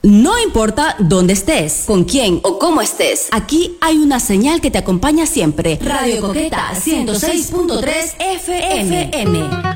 No importa dónde estés, con quién o cómo estés, aquí hay una señal que te acompaña siempre. Radio Coqueta 106.3 FM.